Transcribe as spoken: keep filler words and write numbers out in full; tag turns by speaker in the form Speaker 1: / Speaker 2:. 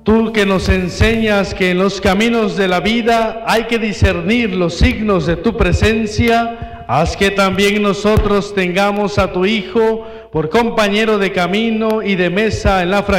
Speaker 1: Tú que nos enseñas que en los caminos de la vida hay que discernir los signos de tu presencia, haz que también nosotros tengamos a tu Hijo por compañero de camino y de mesa en la fragancia